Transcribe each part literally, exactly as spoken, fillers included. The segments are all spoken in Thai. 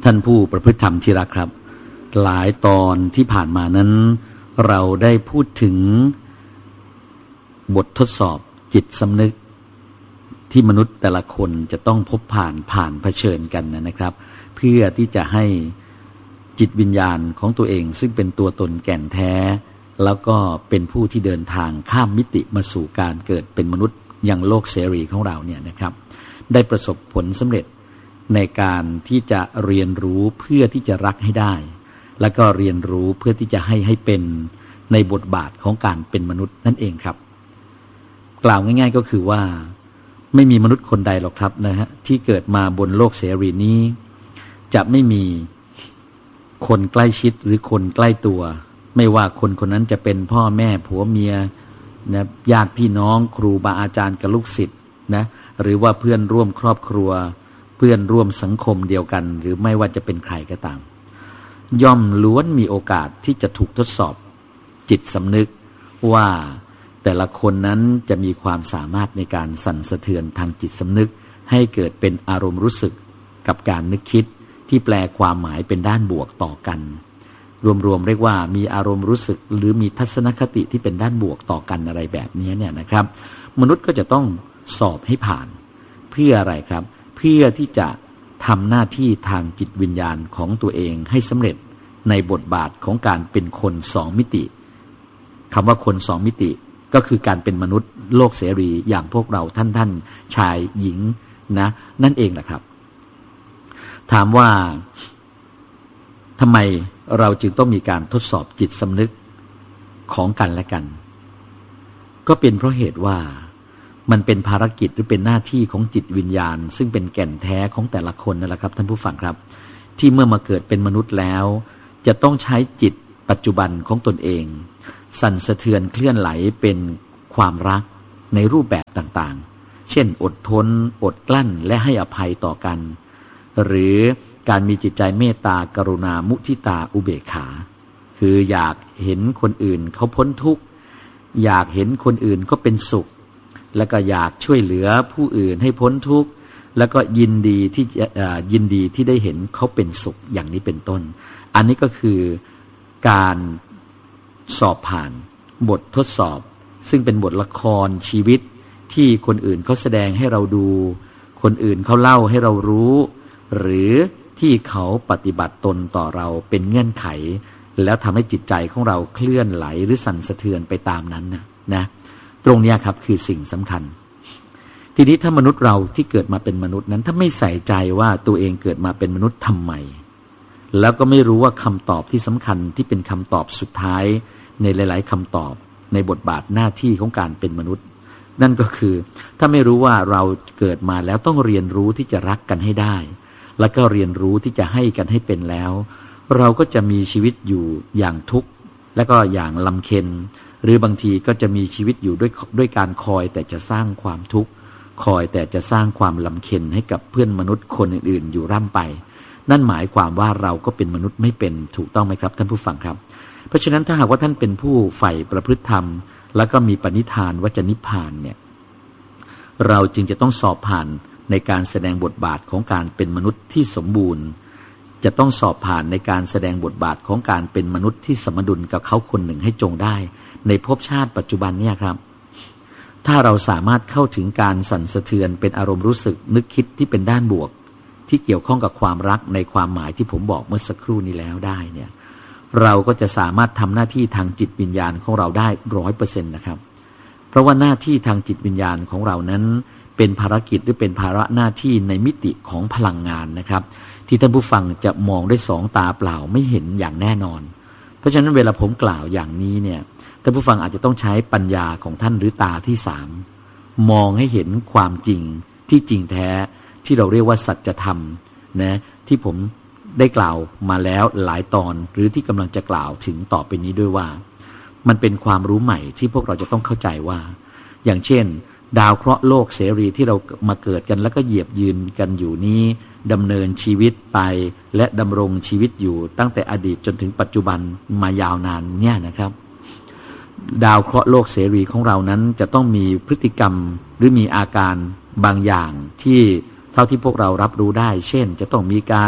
ท่านผู้ประพฤติธรรมที่รักครับหลายตอนที่ผ่านมานั้นเราได้พูดถึงบททดสอบจิตสำนึกที่มนุษย์แต่ละคนจะต้องพบผ่านผ่านเผชิญกันนะครับเพื่อที่จะให้จิตวิญญาณของตัวเองซึ่งเป็นตัวตนแก่นแท้แล้วก็เป็นผู้ที่เดินทางข้ามมิติมาสู่การเกิดเป็นมนุษย์อย่างโลกเสรีของเราเนี่ยนะครับได้ประสบผลสำเร็จในการที่จะเรียนรู้เพื่อที่จะรักให้ได้แล้วก็เรียนรู้เพื่อที่จะให้ให้เป็นในบทบาทของการเป็นมนุษย์นั่นเองครับกล่าวง่ายๆก็คือว่าไม่มีมนุษย์คนใดหรอกครับนะฮะที่เกิดมาบนโลกเสรีนี้จะไม่มีคนใกล้ชิดหรือคนใกล้ตัวไม่ว่าคนคนนั้นจะเป็นพ่อแม่ผัวเมียนะญาติพี่น้องครูบาอาจารย์กับลูกศิษย์นะหรือว่าเพื่อนร่วมครอบครัวเพื่อนร่วมสังคมเดียวกันหรือไม่ว่าจะเป็นใครก็ตามย่อมล้วนมีโอกาสที่จะถูกทดสอบจิตสำนึกว่าแต่ละคนนั้นจะมีความสามารถในการสั่นสะเทือนทางจิตสำนึกให้เกิดเป็นอารมณ์รู้สึกกับการนึกคิดที่แปลความหมายเป็นด้านบวกต่อกันรวมๆเรียกว่ามีอารมณ์รู้สึกหรือมีทัศนคติที่เป็นด้านบวกต่อกันอะไรแบบนี้เนี่ยนะครับมนุษย์ก็จะต้องสอบให้ผ่านเพื่ออะไรครับเพื่อที่จะทำหน้าที่ทางจิตวิญญาณของตัวเองให้สำเร็จในบทบาทของการเป็นคนสองมิติคำว่าคนสองมิติก็คือการเป็นมนุษย์โลกเสรีอย่างพวกเราท่านท่านชายหญิงนะนั่นเองแหละครับถามว่าทำไมเราจึงต้องมีการทดสอบจิตสำนึกของกันและกันก็เป็นเพราะเหตุว่ามันเป็นภารกิจหรือเป็นหน้าที่ของจิตวิญญาณซึ่งเป็นแก่นแท้ของแต่ละคนนั่นแหละครับท่านผู้ฟังครับที่เมื่อมาเกิดเป็นมนุษย์แล้วจะต้องใช้จิตปัจจุบันของตนเองสั่นสะเทือนเคลื่อนไหลเป็นความรักในรูปแบบต่างๆเช่นอดทนอดกลั้นและให้อภัยต่อกันหรือการมีจิตใจเมตตากรุณามุทิตาอุเบกขาคืออยากเห็นคนอื่นเขาพ้นทุกข์อยากเห็นคนอื่นก็เป็นสุขแล้วก็อยากช่วยเหลือผู้อื่นให้พ้นทุกข์แล้วก็ยินดีที่ยินดีที่ได้เห็นเขาเป็นสุขอย่างนี้เป็นต้นอันนี้ก็คือการสอบผ่านบททดสอบซึ่งเป็นบทละครชีวิตที่คนอื่นเขาแสดงให้เราดูคนอื่นเขาเล่าให้เรารู้หรือที่เขาปฏิบัติตนต่อเราเป็นเงื่อนไขแล้วทำให้จิตใจของเราเคลื่อนไหลหรือสั่นสะเทือนไปตามนั้นนะนะตรงนี้ครับคือสิ่งสำคัญทีนี้ถ้ามนุษย์เราที่เกิดมาเป็นมนุษย์นั้นถ้าไม่ใส่ใจว่าตัวเองเกิดมาเป็นมนุษย์ทำไมแล้วก็ไม่รู้ว่าคำตอบที่สำคัญที่เป็นคำตอบสุดท้ายในหลายๆคำตอบในบทบาทหน้าที่ของการเป็นมนุษย์นั่นก็คือถ้าไม่รู้ว่าเราเกิดมาแล้วต้องเรียนรู้ที่จะรักกันให้ได้แล้วก็เรียนรู้ที่จะให้กันให้เป็นแล้วเราก็จะมีชีวิตอยู่อย่างทุกข์และก็อย่างลำเค็ญหรือบางทีก็จะมีชีวิตอยู่ด้วยด้วยการคอยแต่จะสร้างความทุกข์คอยแต่จะสร้างความลำเค็ญให้กับเพื่อนมนุษย์คนอื่นๆอยู่ร่ำไปนั่นหมายความว่าเราก็เป็นมนุษย์ไม่เป็นถูกต้องไหมครับท่านผู้ฟังครับเพราะฉะนั้นถ้าหากว่าท่านเป็นผู้ใฝ่ประพฤติธรรมแล้วก็มีปณิธานว่าจะนิพพานเนี่ยเราจึงจะต้องสอบผ่านในการแสดงบทบาทของการเป็นมนุษย์ที่สมบูรณ์จะต้องสอบผ่านในการแสดงบทบาทของการเป็นมนุษย์ที่สมดุลกับเขาคนหนึ่งให้จงได้ในภพชาติปัจจุบันเนี่ยครับถ้าเราสามารถเข้าถึงการสั่นสะเทือนเป็นอารมณ์รู้สึกนึกคิดที่เป็นด้านบวกที่เกี่ยวข้องกับความรักในความหมายที่ผมบอกเมื่อสักครู่นี้แล้วได้เนี่ยเราก็จะสามารถทำหน้าที่ทางจิตวิญญาณของเราได้ร้อยเปอร์เซ็นต์นะครับเพราะว่าหน้าที่ทางจิตวิญญาณของเรานั้นเป็นภารกิจหรือเป็นภาระหน้าที่ในมิติของพลังงานนะครับที่ท่านผู้ฟังจะมองด้วยสองตาเปล่าไม่เห็นอย่างแน่นอนเพราะฉะนั้นเวลาผมกล่าวอย่างนี้เนี่ยท่านผู้ฟังอาจจะต้องใช้ปัญญาของท่านหรือตาที่สามมองให้เห็นความจริงที่จริงแท้ที่เราเรียกว่าสัจธรรมนะที่ผมได้กล่าวมาแล้วหลายตอนหรือที่กำลังจะกล่าวถึงต่อไปนี้ด้วยว่ามันเป็นความรู้ใหม่ที่พวกเราจะต้องเข้าใจว่าอย่างเช่นดาวเคราะห์โลกเสรีที่เรามาเกิดกันแล้วก็เหยียบยืนกันอยู่นี้ดำเนินชีวิตไปและดำรงชีวิตอยู่ตั้งแต่อดีตจนถึงปัจจุบันมายาวนานเนี่ยนะครับดาวเคราะห์โลกเสรีของเรานั้นจะต้องมีพฤติกรรมหรือมีอาการบางอย่างที่เท่าที่พวกเรารับรู้ได้เช่นจะต้องมีการ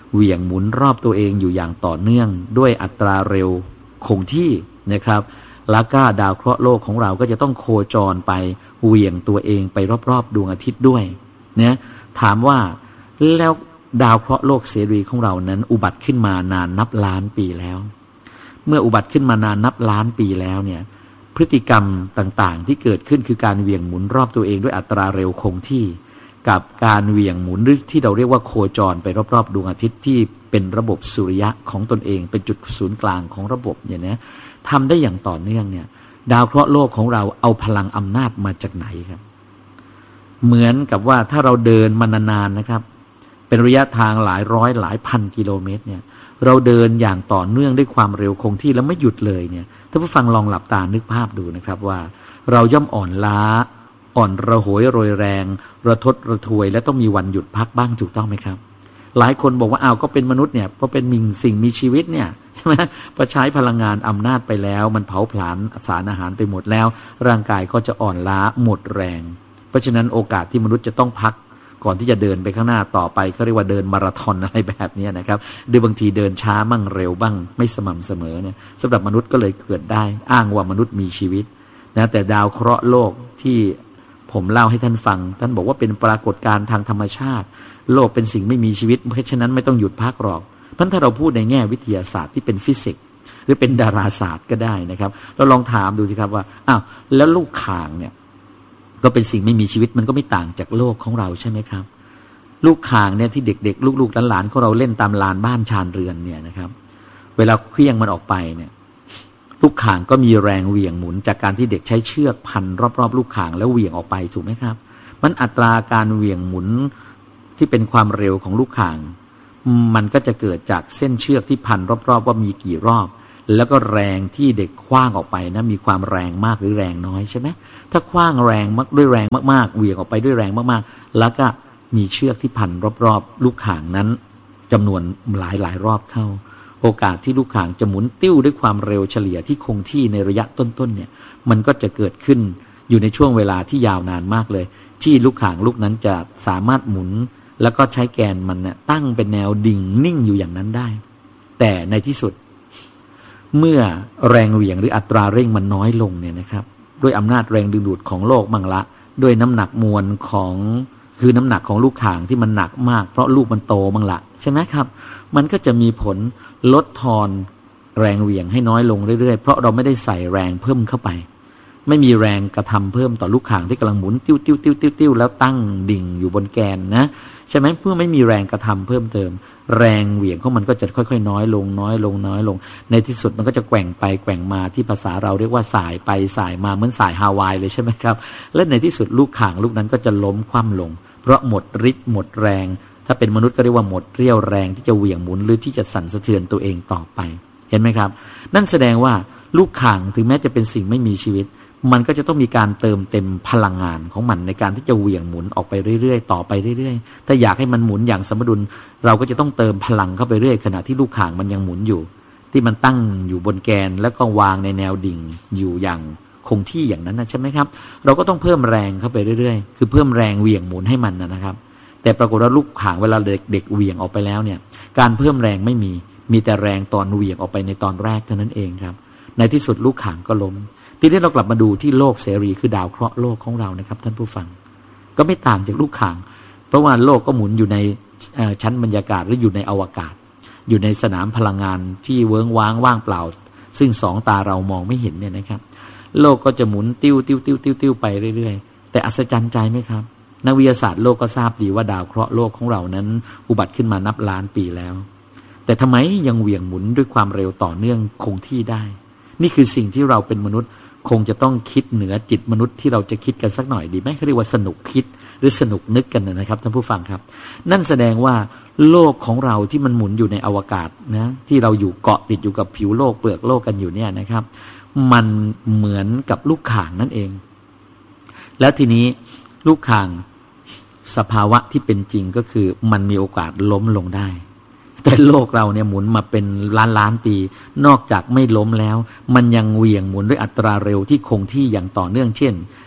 เหวี่ยงหมุนรอบตัวเองอยู่อย่างต่อเนื่องด้วยอัตราเร็วคงที่นะครับแล้วก็ดาวเคราะห์โลกของเราก็จะต้องโคจรไปเหวี่ยงตัวเองไปรอบๆดวงอาทิตย์ด้วยนะถามว่าแล้วดาวเคราะห์โลกเสรีของเรานั้นอุบัติขึ้นมานานนับล้านปีแล้วเมื่ออุบัติขึ้นมานานนับล้านปีแล้วเนี่ยพฤติกรรมต่างๆที่เกิดขึ้นคือการเหวี่ยงหมุนรอบตัวเองด้วยอัตราเร็วคงที่กับการเหวี่ยงหมุนหรือที่เราเรียกว่าโคจรไปรอบๆดวงอาทิตย์ที่เป็นระบบสุริยะของตนเองเป็นจุดศูนย์กลางของระบบอย่างนี้ทำได้อย่างต่อเนื่องเนี่ยดาวเคราะห์โลกของเราเอาพลังอำนาจมาจากไหนครับเหมือนกับว่าถ้าเราเดินมานานๆนะครับเป็นระยะทางหลายร้อยหลายพันกิโลเมตรเนี่ยเราเดินอย่างต่อเนื่องด้วยความเร็วคงที่แล้วไม่หยุดเลยเนี่ยถ้าผู้ฟังลองหลับตานึกภาพดูนะครับว่าเราย่อมอ่อนล้าอ่อนระหวยโรยแรงระทดระทวยและต้องมีวันหยุดพักบ้างถูกต้องไหมครับหลายคนบอกว่าอ้าวก็เป็นมนุษย์เนี่ยก็เป็นมิงสิ่งมีชีวิตเนี่ยใช่ไหมพอใช้พลังงานอำนาจไปแล้วมันเผาผลาญสารอาหารไปหมดแล้วร่างกายก็จะอ่อนล้าหมดแรงเพราะฉะนั้นโอกาสที่มนุษย์จะต้องพักก่อนที่จะเดินไปข้างหน้าต่อไปเขาเรียกว่าเดินมาราธอนอะไรแบบนี้นะครับโดยบางทีเดินช้าบ้างเร็วบ้างไม่สม่ำเสมอเนี่ยสำหรับมนุษย์ก็เลยเกิดได้อ้างว่ามนุษย์มีชีวิตนะแต่ดาวเคราะห์โลกที่ผมเล่าให้ท่านฟังท่านบอกว่าเป็นปรากฏการณ์ทางธรรมชาติโลกเป็นสิ่งไม่มีชีวิตเพราะฉะนั้นไม่ต้องหยุดพักหรอกเพราะถ้าเราพูดในแง่วิทยาศาสตร์ที่เป็นฟิสิกส์หรือเป็นดาราศาสตร์ก็ได้นะครับเราลองถามดูสิครับว่าอ้าวแล้วลูกข่างเนี่ยก็เป็นสิ่งไม่มีชีวิตมันก็ไม่ต่างจากโลกของเราใช่ไหมครับลูกข่างเนี่ยที่เด็กๆลูกๆหลานๆของเราเล่นตามลานบ้านชานเรือนเนี่ยนะครับเวลาเคลื่องมันออกไปเนี่ยลูกข่างก็มีแรงเหวี่ยงหมุนจากการที่เด็กใช้เชือกพันรอบๆลูกข่างแล้วเหวี่ยงออกไปถูกไหมครับมันอัตราการเหวี่ยงหมุนที่เป็นความเร็วของลูกข่างมันก็จะเกิดจากเส้นเชือกที่พันรอบๆว่ามีกี่รอบแล้วก็แรงที่เด็กขว้างออกไปนะมีความแรงมากหรือแรงน้อยใช่ไหมถ้าขว้างแรงมากด้วยแรงมากๆเหวี่ยงออกไปด้วยแรงมากๆแล้วก็มีเชือกที่พันรอบๆลูกข่างนั้นจำนวนหลายหลายรอบเข้าโอกาสที่ลูกข่างจะหมุนติ้วด้วยความเร็วเฉลี่ยที่คงที่ในระยะต้นๆเนี่ยมันก็จะเกิดขึ้นอยู่ในช่วงเวลาที่ยาวนานมากเลยที่ลูกข่างลูกนั้นจะสามารถหมุนแล้วก็ใช้แกนมันเนี่ยตั้งเป็นแนวดิ่งนิ่งอยู่อย่างนั้นได้แต่ในที่สุดเมื่อแรงเหวี่ยงหรืออัตราเร่งมันน้อยลงเนี่ยนะครับด้วยอำนาจแรงดึงดูดของโลกบังละด้วยน้ำหนักมวลของคือน้ำหนักของลูกข่างที่มันหนักมากเพราะลูกมันโตบังละใช่ไหมครับมันก็จะมีผลลดทอนแรงเหวี่ยงให้น้อยลงเรื่อยๆเพราะเราไม่ได้ใส่แรงเพิ่มเข้าไปไม่มีแรงกระทำเพิ่มต่อลูกข่างที่กำลังหมุนติ้วติ้วติ้วติ้วติ้วแล้วตั้งดิ่งอยู่บนแกนนะใช่ไหมเพื่อไม่มีแรงกระทำเพิ่มเติมแรงเหวี่ยงของมันก็จะค่อยๆน้อยลงน้อยลงน้อยลงในที่สุดมันก็จะแกว่งไปแกว่งมาที่ภาษาเราเรียกว่าสายไปสายมาเหมือนสายฮาวายเลยใช่ไหมครับและในที่สุดลูกข่างลูกนั้นก็จะล้มคว่ำลงเพราะหมดฤทธิ์หมดแรงถ้าเป็นมนุษย์ก็เรียกว่าหมดเรี่ยวแรงที่จะเหวี่ยงหมุนหรือที่จะสั่นสะเทือนตัวเองต่อไปเห็นไหมครับนั่นแสดงว่าลูกข่างถึงแม้จะเป็นสิ่งไม่มีชีวิตมันก็จะต้องมีการเติมเต็มพลังงานของมันในการที่จะเหวี่ยงหมุนออกไปเรื่อยๆต่อไปเรื่อยๆถ้าอยากให้มันหมุนอย่างสมดุลเราก็จะต้องเติมพลังเข้าไปเรื่อยขณะที่ลูกข่างมันยังหมุนอยู่ที่มันตั้งอยู่บนแกนแล้วก็วางในแนวดิ่งอยู่อย่างคงที่อย่างนั้นนะใช่ไหมครับเราก็ต้องเพิ่มแรงเข้าไปเรื่อยๆคือเพิ่มแรงเหวี่ยงหมุนให้มันนะครับแต่ปรากฏว่าลูกข่างเวลาเด็กๆเหวี่ยงออกไปแล้วเนี่ยการเพิ่มแรงไม่มีมีแต่แรงตอนเหวี่ยงออกไปในตอนแรกเท่านั้นเองครับในที่สุดลูกข่างก็ล้มทีนี้เรากลับมาดูที่โลกเสรีคือดาวเคราะห์โลกของเรานะครับท่านผู้ฟังก็ไม่ต่างจากลูกข่างเพราะว่าโลกก็หมุนอยู่ในชั้นบรรยากาศหรืออยู่ในอวกาศอยู่ในสนามพลังงานที่เวิ้งว้างว่างเปล่าซึ่งสองตาเรามองไม่เห็นเนี่ยนะครับโลกก็จะหมุนติ้วติ้วติ้วติ้วติ้วไปเรื่อยๆแต่อัศจรรย์ใจไหมครับนักวิทยาศาสตร์โลกก็ทราบดีว่าดาวเคราะห์โลกของเรานั้นอุบัติขึ้นมานับล้านปีแล้วแต่ทำไมยังเหวี่ยงหมุนด้วยความเร็วต่อเนื่องคงที่ได้นี่คือสิ่งที่เราเป็นมนุษย์คงจะต้องคิดเหนือจิตมนุษย์ที่เราจะคิดกันสักหน่อยดีไหมเขาเรียกว่าสนุกคิดหรือสนุกนึกกันนะครับท่านผู้ฟังครับนั่นแสดงว่าโลกของเราที่มันหมุนอยู่ในอวกาศนะที่เราอยู่เกาะติดอยู่กับผิวโลกเปลือกโลกกันอยู่เนี่ยนะครับมันเหมือนกับลูกข่างนั่นเองแล้วทีนี้ลูกข่างสภาวะที่เป็นจริงก็คือมันมีโอกาสล้มลงได้แต่โลกเราเนี่ยหมุนมาเป็นล้านล้านปีนอกจากไม่ล้มแล้วมันยังเหวี่ยงหมุนด้วยอัตราเร็วที่คงที่อย่างต่อเนื่องเช่น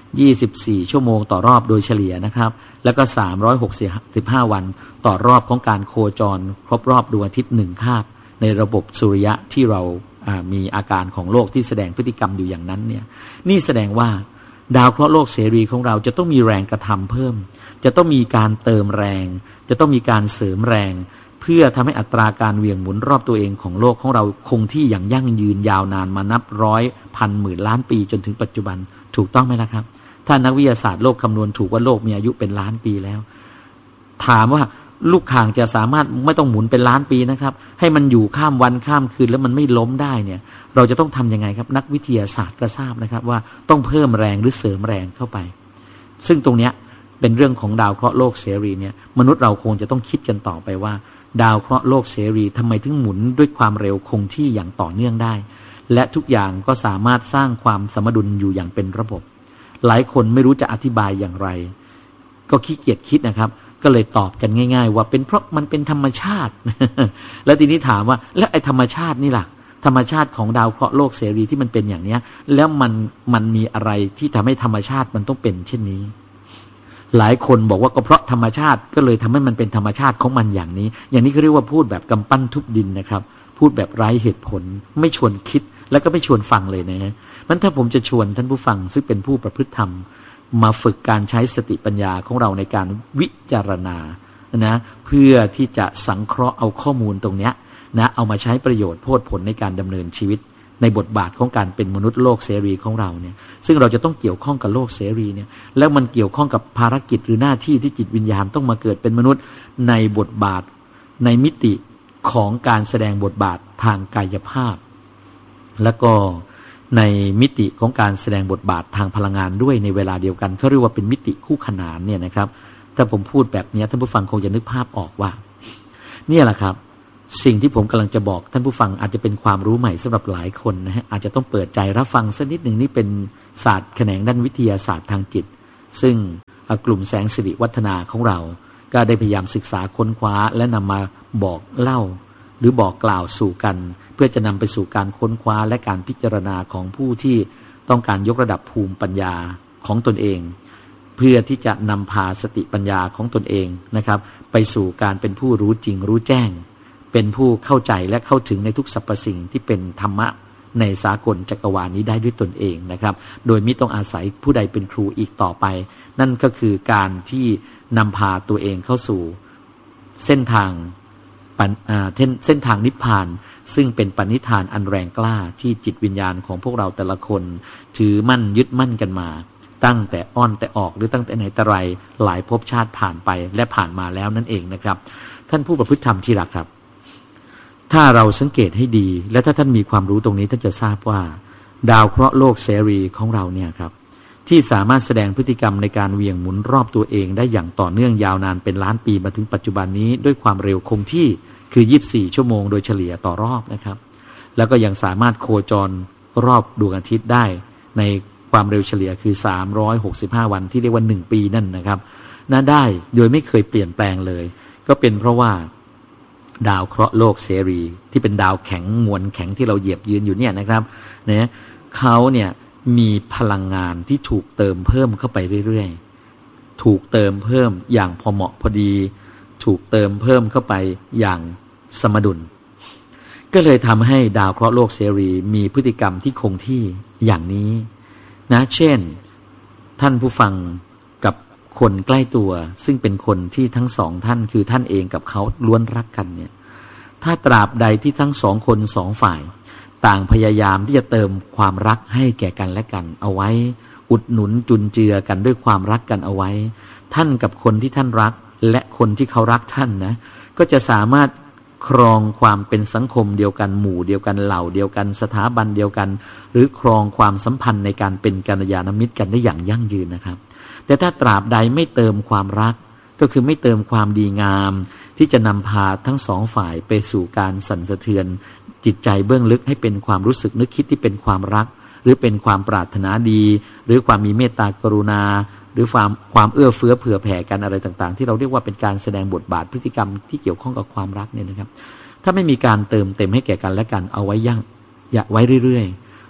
ยี่สิบสี่ชั่วโมงต่อรอบโดยเฉลี่ยนะครับแล้วก็สามร้อยหกสิบห้าวันต่อรอบของการโคจรครบรอบดวงอาทิตย์หนึ่งคาบในระบบสุริยะที่เรามีอาการของโลกที่แสดงพฤติกรรมอยู่อย่างนั้นเนี่ยนี่แสดงว่าดาวเคราะห์โลกเสรีของเราจะต้องมีแรงกระทำเพิ่มจะต้องมีการเติมแรงจะต้องมีการเสริมแรงเพื่อทำให้อัตราการเหวี่ยงหมุนรอบตัวเองของโลกของเราคงที่อย่างยั่งยืนยาวนานมานับร้อยพันหมื่นล้านปีจนถึงปัจจุบันถูกต้องไหมล่ะครับถ้านักวิทยาศาสตร์โลกคำนวณถูกว่าโลกมีอายุเป็นล้านปีแล้วถามว่าลูกข่างจะสามารถไม่ต้องหมุนเป็นล้านปีนะครับให้มันอยู่ข้ามวันข้ามคืนแล้วมันไม่ล้มได้เนี่ยเราจะต้องทำยังไงครับนักวิทยาศาสตร์ก็ทราบนะครับว่าต้องเพิ่มแรงหรือเสริมแรงเข้าไปซึ่งตรงเนี้ยเป็นเรื่องของดาวเคราะห์โลกเสรีเนี่ยมนุษย์เราคงจะต้องคิดกันต่อไปว่าดาวเคราะห์โลกเสรีทำไมถึงหมุนด้วยความเร็วคงที่อย่างต่อเนื่องได้และทุกอย่างก็สามารถสร้างความสมดุลอยู่อย่างเป็นระบบหลายคนไม่รู้จะอธิบายอย่างไรก็ขี้เกียจคิดนะครับก็เลยตอบกันง่ายๆว่าเป็นเพราะมันเป็นธรรมชาติ แล้วทีนี้ถามว่าแล้วไอ้ธรรมชาตินี่ล่ะธรรมชาติของดาวเคราะห์โลกเสรีที่มันเป็นอย่างเนี้ยแล้วมันมันมีอะไรที่ทำให้ธรรมชาติมันต้องเป็นเช่นนี้หลายคนบอกว่าก็เพราะธรรมชาติก็เลยทำให้มันเป็นธรรมชาติของมันอย่างนี้อย่างนี้เขาเรียกว่าพูดแบบกำปั้นทุบดินนะครับพูดแบบไร้เหตุผลไม่ชวนคิดแล้วก็ไม่ชวนฟังเลยนะฮะมันถ้าผมจะชวนท่านผู้ฟังซึ่งเป็นผู้ประพฤติธรรมมาฝึกการใช้สติปัญญาของเราในการวิจารณานะเพื่อที่จะสังเคราะห์เอาข้อมูลตรงเนี้ยนะเอามาใช้ประโยชน์โพดผลในการดำเนินชีวิตในบทบาทของการเป็นมนุษย์โลกเสรีของเราเนี่ยซึ่งเราจะต้องเกี่ยวข้องกับโลกเสรีเนี่ยแล้วมันเกี่ยวข้องกับภารกิจหรือหน้าที่ที่จิตวิญญาณต้องมาเกิดเป็นมนุษย์ในบทบาทในมิติของการแสดงบทบาททางกายภาพแล้วก็ในมิติของการแสดงบทบาททางพลังงานด้วยในเวลาเดียวกันเขาเรียกว่าเป็นมิติคู่ขนานเนี่ยนะครับถ้าผมพูดแบบนี้ท่านผู้ฟังคงจะนึกภาพออกว่าเนี่ยแหละครับสิ่งที่ผมกำลังจะบอกท่านผู้ฟังอาจจะเป็นความรู้ใหม่สำหรับหลายคนนะฮะอาจจะต้องเปิดใจรับฟังสักนิดหนึ่งนี่เป็นศาสตร์แขนงด้านวิทยาศาสตร์ทางจิตซึ่งกลุ่มแสงสิริวัฒนาของเราก็ได้พยายามศึกษาค้นคว้าและนำมาบอกเล่าหรือบอกกล่าวสู่กันเพื่อจะนำไปสู่การค้นคว้าและการพิจารณาของผู้ที่ต้องการยกระดับภูมิปัญญาของตนเองเพื่อที่จะนำพาสติปัญญาของตนเองนะครับไปสู่การเป็นผู้รู้จริงรู้แจ้งเป็นผู้เข้าใจและเข้าถึงในทุกสรรพสิ่งที่เป็นธรรมะในสากลจักรวาลนี้ได้ด้วยตนเองนะครับโดยไม่ต้องอาศัยผู้ใดเป็นครูอีกต่อไปนั่นก็คือการที่นำพาตัวเองเข้าสู่เส้นทางเส้นทางนิพพานซึ่งเป็นปณิธานอันแรงกล้าที่จิตวิญญาณของพวกเราแต่ละคนถือมั่นยึดมั่นกันมาตั้งแต่อ้อนแต่ออกหรือตั้งแต่ไหนแต่ไรหลายภพชาติผ่านไปและผ่านมาแล้วนั่นเองนะครับท่านผู้ประพฤติธรรมที่รักครับถ้าเราสังเกตให้ดีและถ้าท่านมีความรู้ตรงนี้ท่านจะทราบว่าดาวเคราะห์โลกเสรีของเราเนี่ยครับที่สามารถแสดงพฤติกรรมในการเหวี่ยงหมุนรอบตัวเองได้อย่างต่อเนื่องยาวนานเป็นล้านปีมาถึงปัจจุบันนี้ด้วยความเร็วคงที่คือยี่สิบสี่ชั่วโมงโดยเฉลี่ยต่อรอบนะครับแล้วก็ยังสามารถโคจรรอบดวงอาทิตย์ได้ในความเร็วเฉลี่ยคือสามร้อยหกสิบห้าวันที่เรียกว่าหนึ่งปีนั่นนะครับน่าได้โดยไม่เคยเปลี่ยนแปลงเลยก็เป็นเพราะว่าดาวเคราะห์โลกเสรีที่เป็นดาวแข็งมวลแข็งที่เราเหยียบยืนอยู่เนี่ยนะครับเนี่ยเขาเนี่ยมีพลังงานที่ถูกเติมเพิ่มเข้าไปเรื่อยๆถูกเติมเพิ่มอย่างพอเหมาะพอดีถูกเติมเพิ่มเข้าไปอย่างสมดุลก็เลยทำให้ดาวเคราะห์โลกเสรีมีพฤติกรรมที่คงที่อย่างนี้นะเช่นท่านผู้ฟังกับคนใกล้ตัวซึ่งเป็นคนที่ทั้งสองท่านคือท่านเองกับเขาล้วนรักกันเนี่ยถ้าตราบใดที่ทั้งสองคนสองฝ่ายต่างพยายามที่จะเติมความรักให้แก่กันและกันเอาไว้อุดหนุนจุนเจือกันด้วยความรักกันเอาไว้ท่านกับคนที่ท่านรักและคนที่เขารักท่านนะก็จะสามารถครองความเป็นสังคมเดียวกันหมู่เดียวกันเหล่าเดียวกันสถาบันเดียวกันหรือครองความสัมพันธ์ในการเป็นกัลยาณมิตรกันได้อย่างยั่งยืนนะครับแต่ถ้าตราบใดไม่เติมความรักก็คือไม่เติมความดีงามที่จะนำพาทั้งสองฝ่ายไปสู่การสั่นสะเทือนจิตใจเบื้องลึกให้เป็นความรู้สึกนึกคิดที่เป็นความรักหรือเป็นความปรารถนาดีหรือความมีเมตตากรุณาหรือความความเอื้อเฟื้อเผื่อแผ่กันอะไรต่างๆที่เราเรียกว่าเป็นการแสดงบทบาทพฤติกรรมที่เกี่ยวข้องกับความรักเนี่ยนะครับถ้าไม่มีการเติมเต็มให้แก่กันและกันเอาไว้ยั่งอย่าไว้เรื่อยๆ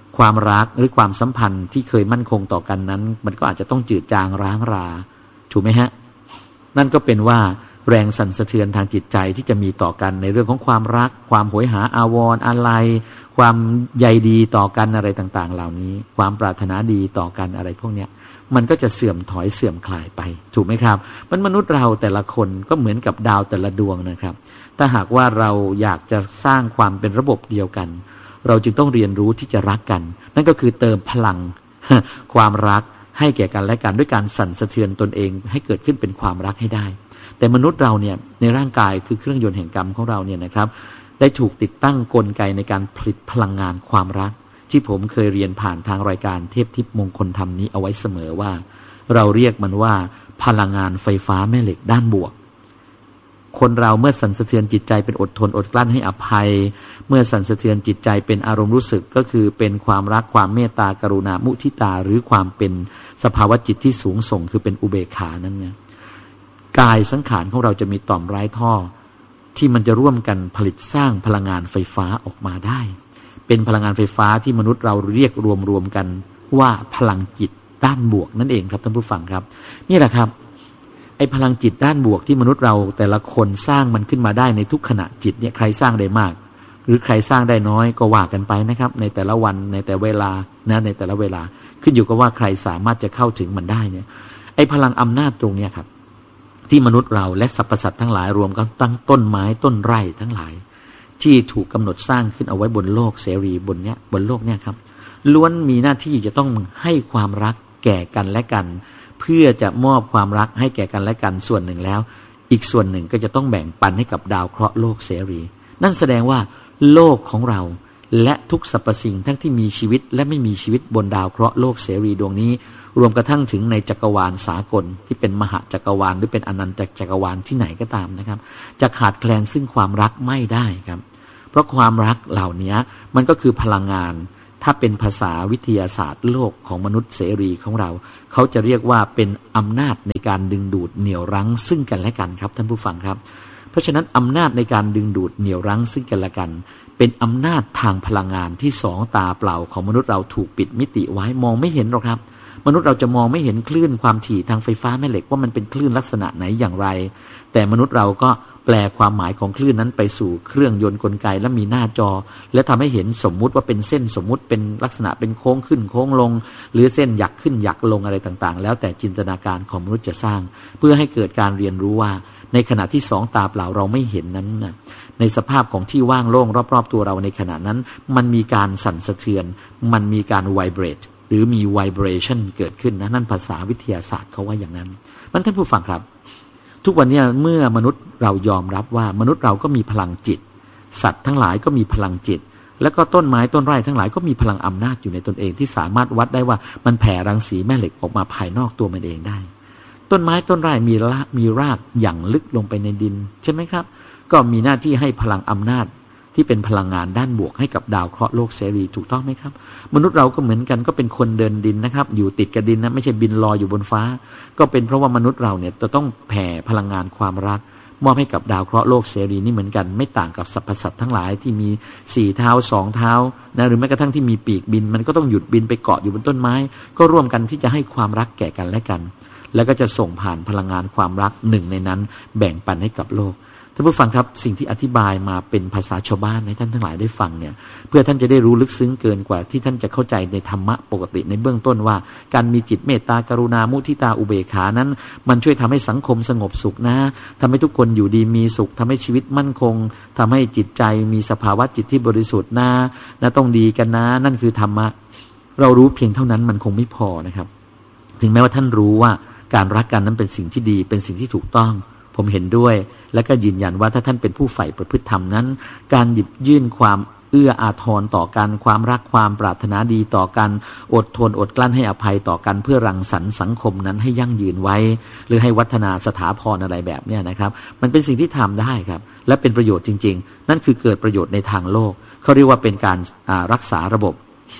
ความรักหรือความสัมพันธ์ที่เคยมั่นคงต่อกันนั้นมันก็อาจจะต้องจืดจางร้างราถูกไหมฮะนั่นก็เป็นว่าแรงสั่นสะเทือนทางจิตใจที่จะมีต่อกันในเรื่องของความรักความโหยหาอาวรณ์อะไรความใยดีต่อกันอะไรต่างๆเหล่านี้ความปรารถนาดีต่อกันอะไรพวกเนี้ยมันก็จะเสื่อมถอยเสื่อมคลายไปถูกไหมครับมันมนุษย์เราแต่ละคนก็เหมือนกับดาวแต่ละดวงนะครับถ้าหากว่าเราอยากจะสร้างความเป็นระบบเดียวกันเราจึงต้องเรียนรู้ที่จะรักกันนั่นก็คือเติมพลังความรักให้แก่กันและกันด้วยการสั่นสะเทือนตนเองให้เกิดขึ้นเป็นความรักให้ได้แต่มนุษย์เราเนี่ยในร่างกายคือเครื่องยนต์แห่งกรรมของเราเนี่ยนะครับได้ถูกติดตั้งกลไกในการผลิตพลังงานความรักที่ผมเคยเรียนผ่านทางรายการเทพทิพย์มงคลธรรมนี้เอาไว้เสมอว่าเราเรียกมันว่าพลังงานไฟฟ้าแม่เหล็กด้านบวกคนเราเมื่อสั่นสะเทือนจิตใจเป็นอดทนอดกลั้นให้อภัยเมื่อสั่นสะเทือนจิตใจเป็นอารมณ์รู้สึกก็คือเป็นความรักความเมตตากรุณามุทิตาหรือความเป็นสภาวะจิตที่สูงส่งคือเป็นอุเบกขานั้นเนี่ยกายสังขารของเราจะมีต่อมไร้ท่อที่มันจะร่วมกันผลิตสร้างพลังงานไฟฟ้าออกมาได้เป็นพลังงานไฟฟ้าที่มนุษย์เราเรียกรวมๆกันว่าพลังจิตด้านบวกนั่นเองครับท่านผู้ฟังครับนี่แหละครับไอ้พลังจิตด้านบวกที่มนุษย์เราแต่ละคนสร้างมันขึ้นมาได้ในทุกขณะจิตเนี่ยใครสร้างได้มากหรือใครสร้างได้น้อยก็ว่ากันไปนะครับในแต่ละวันในแต่เวลานะในแต่ละเวลาขึ้นอยู่กับว่าใครสามารถจะเข้าถึงมันได้เนี่ยไอ้พลังอำนาจตรงเนี้ยครับที่มนุษย์เราและสรรพสัตว์ทั้งหลายรวมกันตั้งต้นไม้ต้นไร่ทั้งหลายที่ถูกกำหนดสร้างขึ้นเอาไว้บนโลกเสรีบนเนี้ยบนโลกเนี้ยครับล้วนมีหน้าที่จะต้องให้ความรักแก่กันและกันเพื่อจะมอบความรักให้แก่กันและกันส่วนหนึ่งแล้วอีกส่วนหนึ่งก็จะต้องแบ่งปันให้กับดาวเคราะห์โลกเสรีนั่นแสดงว่าโลกของเราและทุกสรรพสิ่งทั้งที่มีชีวิตและไม่มีชีวิตบนดาวเคราะห์โลกเสรีดวงนี้รวมกระทั่งถึงในจักรวาลสากลที่เป็นมหาจักรวาลหรือเป็นอนันตจักรวาลที่ไหนก็ตามนะครับจะขาดแคลนซึ่งความรักไม่ได้ครับเพราะความรักเหล่านี้มันก็คือพลังงานถ้าเป็นภาษาวิทยาศาสตร์โลกของมนุษย์เสรีของเราเขาจะเรียกว่าเป็นอำนาจในการดึงดูดเหนี่ยวรั้งซึ่งกันและกันครับท่านผู้ฟังครับเพราะฉะนั้นอำนาจในการดึงดูดเหนี่ยวรั้งซึ่งกันและกันเป็นอำนาจทางพลังงานที่สองตาเปล่าของมนุษย์เราถูกปิดมิติไว้มองไม่เห็นหรอกครับมนุษย์เราจะมองไม่เห็นคลื่นความถี่ทางไฟฟ้าแม่เหล็กว่ามันเป็นคลื่นลักษณะไหนอย่างไรแต่มนุษย์เราก็แปลความหมายของคลื่นนั้นไปสู่เครื่องยนต์กลไกและมีหน้าจอและทำให้เห็นสมมุติว่าเป็นเส้นสมมุติเป็นลักษณะเป็นโค้งขึ้นโค้งลงหรือเส้นหยักขึ้นหยักลงอะไรต่างๆแล้วแต่จินตนาการของมนุษย์จะสร้างเพื่อให้เกิดการเรียนรู้ว่าในขณะที่สองตาเปล่าเราไม่เห็นนั้นนะในสภาพของที่ว่างโล่งรอบๆตัวเราในขณะนั้นมันมีการสั่นสะเทือนมันมีการไวเบรตหรือมี vibration เกิดขึ้นนะนั่นภาษาวิทยาศาสตร์เขาว่าอย่างนั้นมันท่านผู้ฟังครับทุกวันนี้เมื่อมนุษย์เรายอมรับว่ามนุษย์เราก็มีพลังจิตสัตว์ทั้งหลายก็มีพลังจิตแล้วก็ต้นไม้ต้นไร่ทั้งหลายก็มีพลังอำนาจอยู่ในตนเองที่สามารถวัดได้ว่ามันแผ่รังสีแม่เหล็กออกมาภายนอกตัวมันเองได้ต้นไม้ต้นไร่มีรากมีรากอย่างลึกลงไปในดินใช่ไหมครับก็มีหน้าที่ให้พลังอำนาจที่เป็นพลังงานด้านบวกให้กับดาวเคราะห์โลกเสรีถูกต้องไหมครับมนุษย์เราก็เหมือนกันก็เป็นคนเดินดินนะครับอยู่ติดกับดินนะไม่ใช่บินลอยอยู่บนฟ้าก็เป็นเพราะว่ามนุษย์เราเนี่ยจะต้องแผ่พลังงานความรักมอบให้กับดาวเคราะห์โลกเสรีนี่เหมือนกันไม่ต่างกับสรรพสัตว์ทั้งหลายที่มีสี่เท้าสองเท้านะหรือแม้กระทั่งที่มีปีกบินมันก็ต้องหยุดบินไปเกาะอยู่บนต้นไม้ก็ร่วมกันที่จะให้ความรักแก่กันและกันแล้วก็จะส่งผ่านพลังงานความรักหนึ่งในนั้นแบ่งปันให้กับโลกท่านผู้ฟังครับสิ่งที่อธิบายมาเป็นภาษาชาวบ้านให้ท่านทั้งหลายได้ฟังเนี่ยเพื่อท่านจะได้รู้ลึกซึ้งเกินกว่าที่ท่านจะเข้าใจในธรรมะปกติในเบื้องต้นว่าการมีจิตเมตตากรุณามุทิตาอุเบกขานั้นมันช่วยทำให้สังคมสงบสุขนะทำให้ทุกคนอยู่ดีมีสุขทำให้ชีวิตมั่นคงทำให้จิตใจมีสภาวะจิตที่บริสุทธิ์นะนะต้องดีกันนะนั่นคือธรรมะเรารู้เพียงเท่านั้นมันคงไม่พอนะครับถึงแม้ว่าท่านรู้ว่าการรักกันนั้นเป็นสิ่งที่ดีเป็นสิ่งที่ถูกต้องผมเห็นด้วยและก็ยืนยันว่าถ้าท่านเป็นผู้ใฝ่ประพฤติธรรมนั้นการหยิบยื่นความเอื้ออาทรต่อกันความรักความปรารถนาดีต่อกันอดทนอดกลั้นให้อภัยต่อกันเพื่อรังสรรค์สังคมนั้นให้ยั่งยืนไว้หรือให้วัฒนาสถาพรอะไรแบบนี้นะครับมันเป็นสิ่งที่ทำได้ครับและเป็นประโยชน์จริงๆนั่นคือเกิดประโยชน์ในทางโลกเขาเรียกว่าเป็นการรักษาระบบ เป็น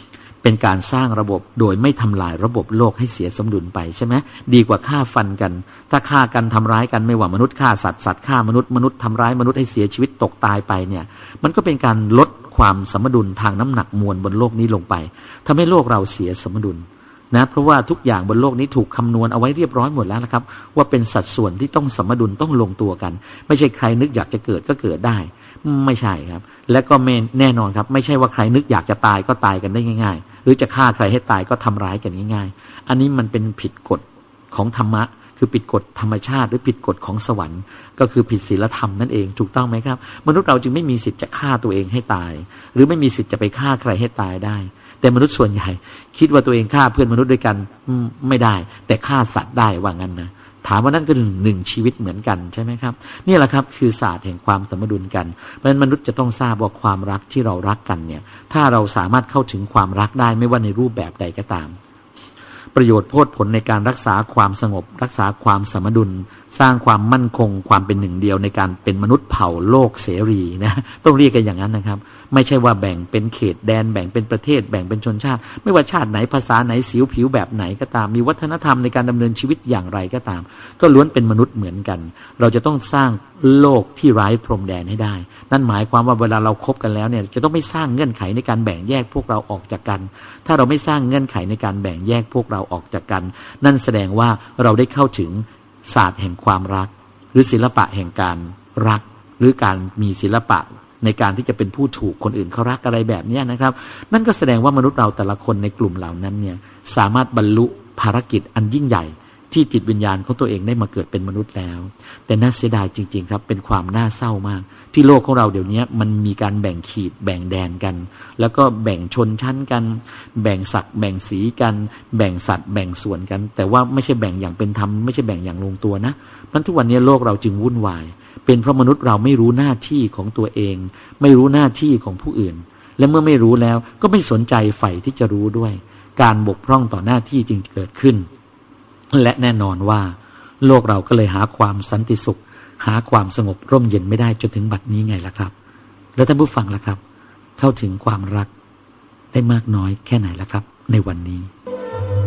เป็นการสร้างระบบโดยไม่ทำลายระบบโลกให้เสียสมดุลไปใช่ไหมดีกว่าฆ่าฟันกันถ้าฆ่ากันทำร้ายกันไม่ว่ามนุษย์ฆ่าสัตว์สัตว์ฆ่ามนุษย์มนุษย์ทำร้ายมนุษย์ให้เสียชีวิตตกตายไปเนี่ยมันก็เป็นการลดความสมดุลทางน้ำหนักมวลบนโลกนี้ลงไปทำให้โลกเราเสียสมดุลนะเพราะว่าทุกอย่างบนโลกนี้ถูกคำนวณเอาไว้เรียบร้อยหมดแล้วนะครับว่าเป็นสัดส่วนที่ต้องสมดุลต้องลงตัวกันไม่ใช่ใครนึกอยากจะเกิดก็เกิดได้ไม่ใช่ครับและก็แน่นอนครับไม่ใช่ว่าใครนึกอยากจะตายก็ตายกันได้ง่ายๆหรือจะฆ่าใครให้ตายก็ทำร้ายกันง่ายๆอันนี้มันเป็นผิดกฎของธรรมะคือผิดกฎธรรมชาติหรือผิดกฎของสวรรค์ก็คือผิดศีลธรรมนั่นเองถูกต้องไหมครับมนุษย์เราจึงไม่มีสิทธิ์จะฆ่าตัวเองให้ตายหรือไม่มีสิทธิ์จะไปฆ่าใครให้ตายได้แต่มนุษย์ส่วนใหญ่คิดว่าตัวเองฆ่าเพื่อนมนุษย์ด้วยกันไม่ได้แต่ฆ่าสัตว์ได้ว่างั้นนะถามว่านั่นก็หนึ่งชีวิตเหมือนกันใช่ไหมครับนี่แหละครับคือศาสตร์แห่งความสมดุลกันเพราะฉะนั้นมนุษย์จะต้องทราบว่าความรักที่เรารักกันเนี่ยถ้าเราสามารถเข้าถึงความรักได้ไม่ว่าในรูปแบบใดก็ตามประโยชน์โพธิ์ผลในการรักษาความสงบรักษาความสมดุลสร้างความมั่นคงความเป็นหนึ่งเดียวในการเป็นมนุษย์เผ่าโลกเสรีนะต้องเรียกกันอย่างนั้นนะครับไม่ใช่ว่าแบ่งเป็นเขตแดนแบ่งเป็นประเทศแบ่งเป็นชนชาติไม่ว่าชาติไหนภาษาไหนสีผิวแบบไหนก็ตามมีวัฒนธรรมในการดำเนินชีวิตอย่างไรก็ตามก็ล้วนเป็นมนุษย์เหมือนกันเราจะต้องสร้างโลกที่ไร้พรมแดนให้ได้นั่นหมายความว่าเวลาเราคบกันแล้วเนี่ยจะต้องไม่สร้างเงื่อนไขในการแบ่งแยกพวกเราออกจากกันถ้าเราไม่สร้างเงื่อนไขในการแบ่งแยกพวกเราออกจากกันนั่นแสดงว่าเราได้เข้าถึงศาสตร์แห่งความรักหรือศิลปะแห่งการรักหรือการมีศิลปะในการที่จะเป็นผู้ถูกคนอื่นเขารักอะไรแบบนี้นะครับนั่นก็แสดงว่ามนุษย์เราแต่ละคนในกลุ่มเหล่านั้นเนี่ยสามารถบรรลุภารกิจอันยิ่งใหญ่ที่จิตวิญญาณของตัวเองได้มาเกิดเป็นมนุษย์แล้วแต่น่าเสียดายจริงๆครับเป็นความน่าเศร้ามากที่โลกของเราเดี๋ยวนี้มันมีการแบ่งขีดแบ่งแดนกันแล้วก็แบ่งชนชั้นกันแบ่งศักดิ์แบ่งสีกันแบ่งสัตว์แบ่งส่วนกันแต่ว่าไม่ใช่แบ่งอย่างเป็นธรรมไม่ใช่แบ่งอย่างลงตัวนะเพราะทุกวันนี้โลกเราจึงวุ่นวายเป็นเพราะมนุษย์เราไม่รู้หน้าที่ของตัวเองไม่รู้หน้าที่ของผู้อื่นและเมื่อไม่รู้แล้วก็ไม่สนใจใฝ่ที่จะรู้ด้วยการบกพร่องต่อหน้าที่จึงเกิดขึ้นและแน่นอนว่าโลกเราก็เลยหาความสันติสุขหาความสงบร่มเย็นไม่ได้จนถึงบัดนี้ไงล่ะครับแล้วท่านผู้ฟังล่ะครับเข้าถึงความรักได้มากน้อยแค่ไหนล่ะครับในวันนี้